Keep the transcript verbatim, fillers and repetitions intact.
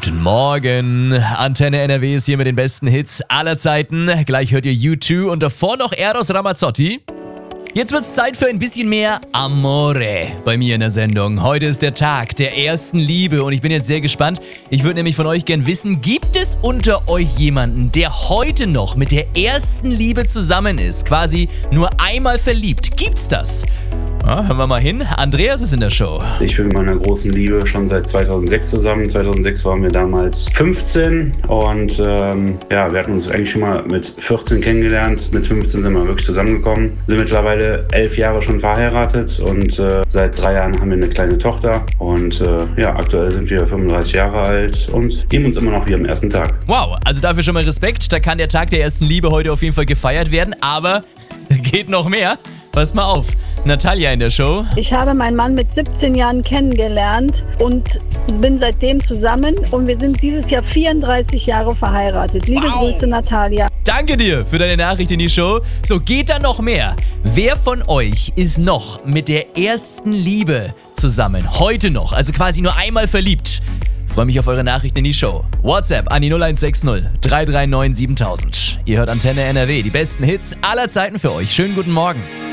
Guten Morgen. Antenne N R W ist hier mit den besten Hits aller Zeiten. Gleich hört ihr U zwei und davor noch Eros Ramazzotti. Jetzt wird's Zeit für ein bisschen mehr Amore bei mir in der Sendung. Heute ist der Tag der ersten Liebe und ich bin jetzt sehr gespannt. Ich würde nämlich von euch gern wissen, gibt es unter euch jemanden, der heute noch mit der ersten Liebe zusammen ist? Quasi nur einmal verliebt. Gibt's das? Ja, hören wir mal hin. Andreas ist in der Show. Ich bin mit meiner großen Liebe schon seit zweitausendsechs zusammen. zweitausendsechs waren wir damals fünfzehn und ähm, ja, wir hatten uns eigentlich schon mal mit vierzehn kennengelernt. Mit fünfzehn sind wir wirklich zusammengekommen. Sind mittlerweile elf Jahre schon verheiratet und äh, seit drei Jahren haben wir eine kleine Tochter. Und äh, ja, aktuell sind wir fünfunddreißig Jahre alt und geben uns immer noch wie am ersten Tag. Wow, also dafür schon mal Respekt. Da kann der Tag der ersten Liebe heute auf jeden Fall gefeiert werden. Aber geht noch mehr. Pass mal auf. Natalia in der Show. Ich habe meinen Mann mit siebzehn Jahren kennengelernt und bin seitdem zusammen und wir sind dieses Jahr vierunddreißig Jahre verheiratet. Liebe Wow. Grüße, Natalia. Danke dir für deine Nachricht in die Show. So, geht da noch mehr. Wer von euch ist noch mit der ersten Liebe zusammen? Heute noch, also quasi nur einmal verliebt. Freue mich auf eure Nachrichten in die Show. WhatsApp an die null eins sechs null drei drei neun siebentausend. Ihr hört Antenne N R W, die besten Hits aller Zeiten für euch. Schönen guten Morgen.